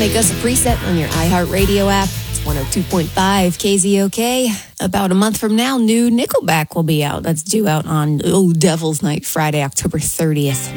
Make us a preset on your iHeartRadio app. It's 102.5 KZOK. About a month from now, new Nickelback will be out. That's due out on Devil's Night, Friday, October 30th.